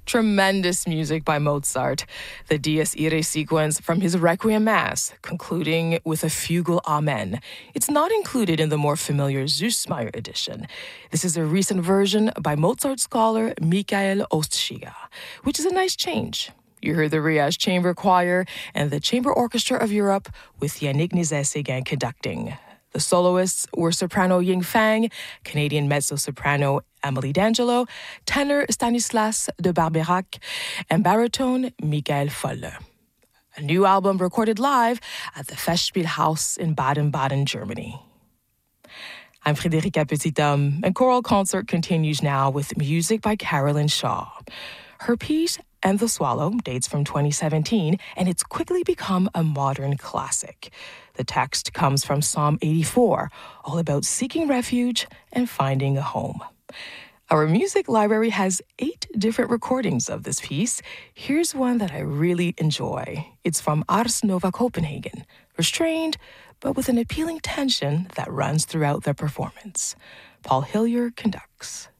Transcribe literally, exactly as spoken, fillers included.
Tremendous music by Mozart. The Dies Irae sequence from his Requiem Mass, concluding with a fugal Amen. It's not included in the more familiar Süssmayr edition. This is a recent version by Mozart scholar Michael Ostschiga, which is a nice change. You heard the Rias Chamber Choir and the Chamber Orchestra of Europe with Yannick Nézet-Séguin conducting. The soloists were soprano Ying Fang, Canadian mezzo-soprano Emily D'Angelo, tenor Stanislas de Barberac, and baritone Michael Folle. A new album recorded live at the Festspielhaus in Baden-Baden, Germany. I'm Frédérica Petithomme, and Choral Concert continues now with music by Carolyn Shaw. Her piece, And the Swallow, dates from twenty seventeen, and it's quickly become a modern classic. The text comes from Psalm eighty-four, all about seeking refuge and finding a home. Our music library has eight different recordings of this piece. Here's one that I really enjoy. It's from Ars Nova Copenhagen, restrained, but with an appealing tension that runs throughout the performance. Paul Hillier conducts.